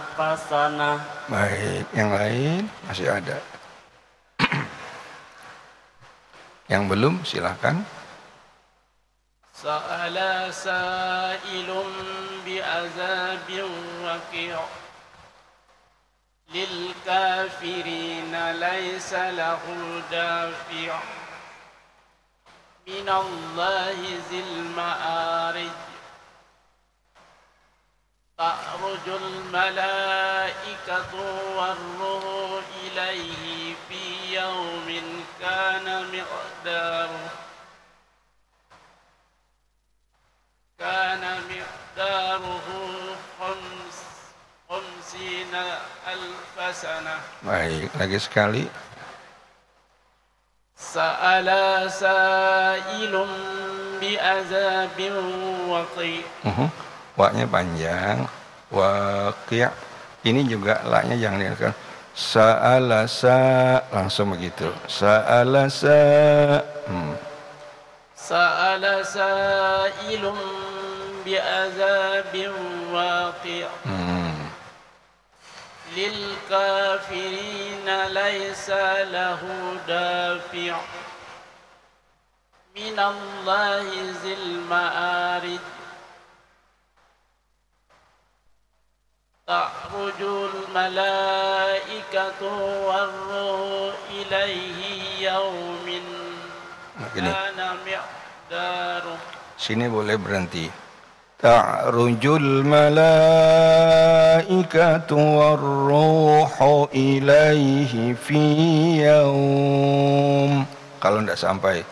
alfasanah. Baik, yang lain masih ada. Yang belum silakan. Sa'ala sa'ilun bi'azabin waqi' lil kafirina laysa lahu dafi' minallahi zil ma'arij ta'rujul malaikatu warruhu ilaihi fi yawmin kana miqdaruhu khamsina alfasana. Baik, lagi sekali. Sa'ala sa'ilun bi'azabin waqi'. Wa-nya panjang. Waqi'. Ini juga la-nya jangan diangkat. Sa'ala langsung begitu. Sa'ala Sa'ala sa'ilun bi'azabin waqi' lil kafirina laysa lahu dafi' minallahi zil ma'arij ta'rujul malaikatu warruhu ilaihi yawmin kana miqdaruh. Sini boleh berhenti. Ta'rujul malaikatu warruhu ilaihi fi yawm. Kalau tidak sampai.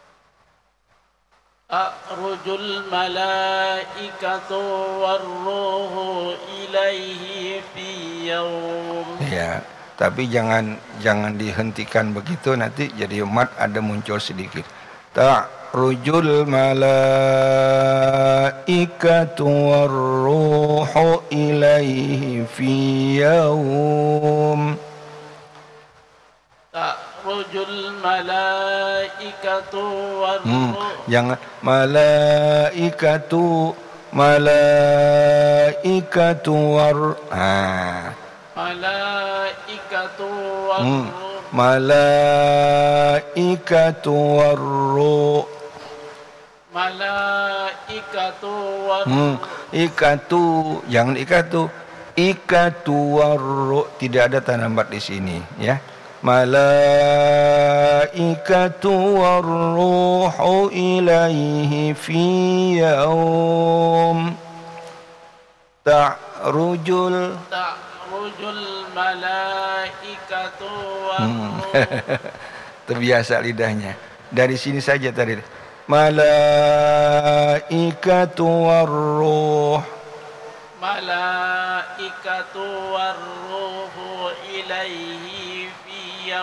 Ta'rujul malaikatu warruhu ilaihi fi yawm. Ya, tapi jangan dihentikan begitu, nanti jadi mat ada muncul sedikit. Ta'rujul malaikatu warruhu ilaihi fi yawm. Ta'rujul malaikatu warruhu. Jangan malaikatu war. Malaikatu warruh. Malaikatu warruh. Malaikatu warruh. Ikatu, jangan ikatu. Ikatu warruh, tidak ada tanda hambat di sini, ya. Malaikatu warruhu ilaihi fi yawm. Ta'rujul malaikatu warruh. Terbiasa lidahnya. Dari sini saja tadi. Malaikatu warruh. Malaikatu warruhu ilaihi fi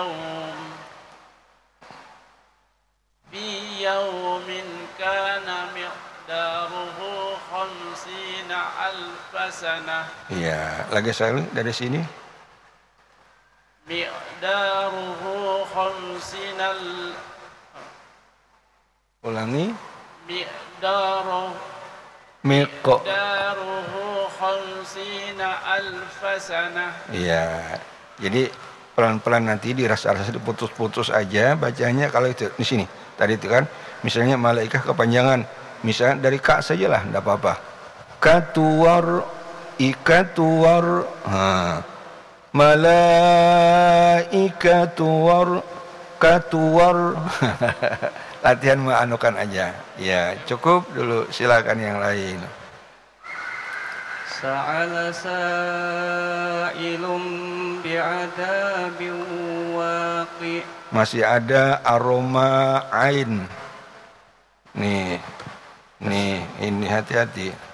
yawmin kana miqdaruhu khamsina alfasana. Iya, lagi sekali dari sini. Miqdaruhu khamsina Ulangi. Miqdaruhu khamsina alfasana. Iya. Jadi pelan-pelan nanti dirasa-rasa diputus-putus aja bacanya. Kalau itu di sini tadi itu kan misalnya malaikah kepanjangan, misalnya dari ka sajalah, enggak apa-apa. Katuwar ikatuwar, malaikatuwar katuwar. Latihan menganukan aja. Ya, cukup dulu, silakan yang lain. Sa'ala sa'ilum bi'adabin waqi'. Masih ada aroma ain. Nih, ini hati-hati.